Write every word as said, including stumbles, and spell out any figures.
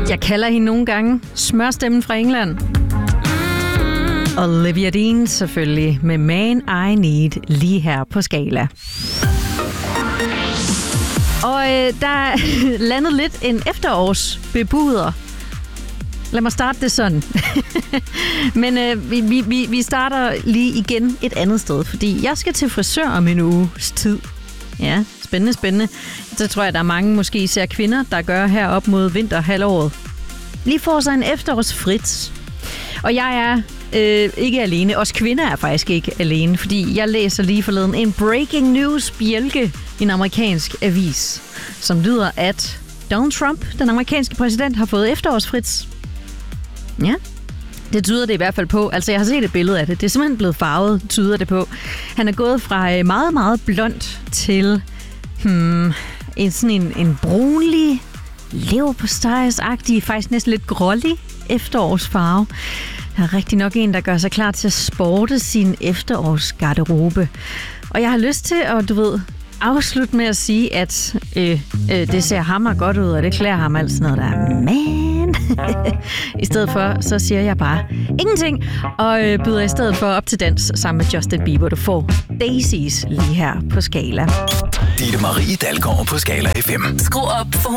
Jeg kalder hende nogle gange smørstemmen fra England. Olivia Dean selvfølgelig med Man I Need lige her på Skala. Og øh, der landede lidt en efterårsbebuder. Lad mig starte det sådan. Men øh, vi, vi, vi starter lige igen et andet sted, fordi jeg skal til frisør om en uges tid. Ja, spændende, spændende. Så tror jeg, der er mange, måske især kvinder, der gør her op mod vinterhalvåret. Lige får sig en efterårsfrit. Og jeg er øh, ikke alene. Os kvinder er faktisk ikke alene, fordi jeg læser lige forleden en breaking news bjælke i en amerikansk avis, som lyder, at Donald Trump, den amerikanske præsident, har fået efterårsfrit. Ja, det tyder det i hvert fald på. Altså, jeg har set et billede af det. Det er simpelthen blevet farvet, tyder det på. Han er gået fra meget, meget blond til hmm, en, sådan en, en brunlig, leverpostejsagtig, faktisk næsten lidt grålig efterårsfarve. Der er rigtig nok en, der gør sig klar til at sporte sin efterårsgarderobe. Og jeg har lyst til at, du ved, afslutte med at sige, at øh, øh, det ser hammer godt ud, og det klæder ham alt sådan noget der. Men i stedet for, så siger jeg bare ingenting, og øh, byder i stedet for op til dans sammen med Justin Bieber. Du får Daisies lige her på Skala. Ditte Marie Dalgaard på Skala F M. Skru op for